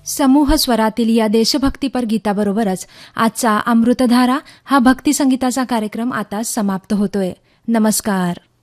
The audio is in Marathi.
समूह स्वरातील या देशभक्तीपर गीताबरोबरच आजचा अमृतधारा हा भक्तिसंगीताचा कार्यक्रम आता समाप्त होतोय. नमस्कार.